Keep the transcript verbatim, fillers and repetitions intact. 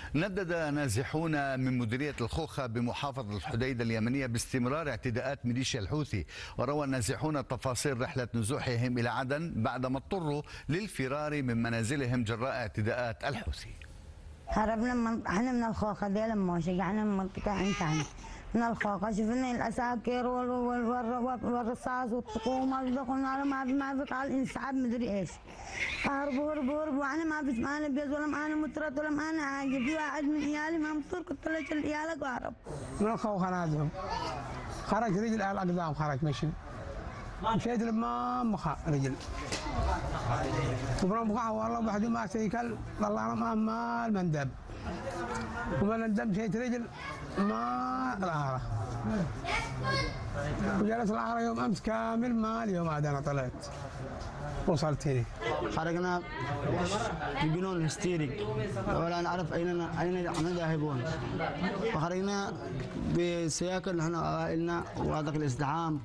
ندد نازحون من مديرية الخوخة بمحافظة الحديدة اليمنية باستمرار اعتداءات ميليشيا الحوثي، وروى النازحون تفاصيل رحلة نزوحهم إلى عدن بعدما اضطروا للفرار من منازلهم جراء اعتداءات الحوثي. هربنا من احنا من الخوخة دي لما شجعنا من منطقة عندنا من الخوخة، شفنا العساكر والرصاص والطقومة ودخلنا ما في ما في قال انسحاب مدري ايش. هربوا هربوا هربوا وانا ما في معانا بيض ولا معانا مترات ولا معانا حاجة. في واحد من عيالي ما مصر قلت له شل عيالك وهرب. من الخوخة نازل خرج رجل على الأقدام، خرج مشي مشيت لما مخا رجل وبرا مخا والله واحد ما سيكل طلعنا ما مال مندب ومن الدم مشيت رجل ما العارة وجلس العارة يوم أمس كامل ما اليوم عاد أنا طلعت وصلت هنا. خرجنا بجنون هستيري ولا نعرف أين أين ذاهبون، وخرجنا بسياق نحن عائلنا وهذاك الازدحام